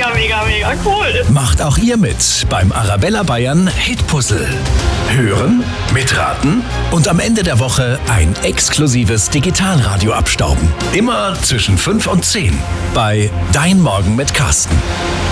mega, mega, mega cool. Macht auch ihr mit beim Arabella Bayern Hitpuzzle. Hören, mitraten und am Ende der Woche ein exklusives Digitalradio abstauben. Immer zwischen 5 und 10 bei Dein Morgen mit Carsten.